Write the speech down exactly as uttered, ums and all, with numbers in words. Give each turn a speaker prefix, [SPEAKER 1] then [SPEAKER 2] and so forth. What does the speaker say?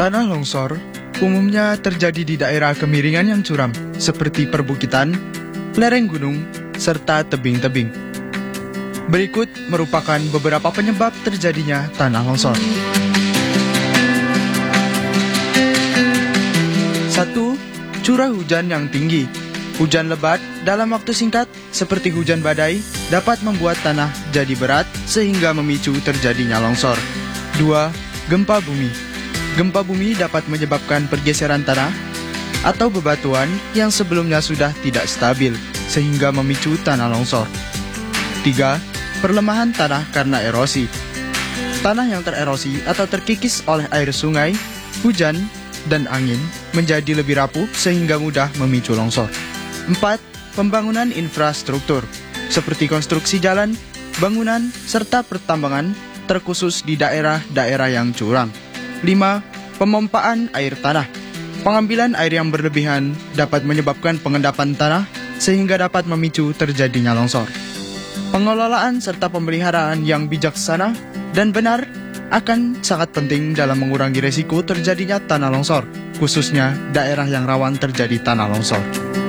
[SPEAKER 1] Tanah longsor umumnya terjadi di daerah kemiringan yang curam, seperti perbukitan, lereng gunung, serta tebing-tebing. Berikut merupakan beberapa penyebab terjadinya tanah longsor. Satu. Curah hujan yang tinggi. Hujan lebat dalam waktu singkat, seperti hujan badai, dapat membuat tanah jadi berat sehingga memicu terjadinya longsor. Dua. Gempa bumi. Gempa bumi dapat menyebabkan pergeseran tanah atau bebatuan yang sebelumnya sudah tidak stabil, sehingga memicu tanah longsor. Tiga. Perlemahan tanah karena erosi. Tanah yang tererosi atau terkikis oleh air sungai, hujan, dan angin menjadi lebih rapuh sehingga mudah memicu longsor. Empat. Pembangunan infrastruktur, seperti konstruksi jalan, bangunan, serta pertambangan, terkhusus di daerah-daerah yang curam. Lima. Pemompaan air tanah. Pengambilan air yang berlebihan dapat menyebabkan pengendapan tanah sehingga dapat memicu terjadinya longsor. Pengelolaan serta pemeliharaan yang bijaksana dan benar akan sangat penting dalam mengurangi resiko terjadinya tanah longsor, khususnya daerah yang rawan terjadi tanah longsor.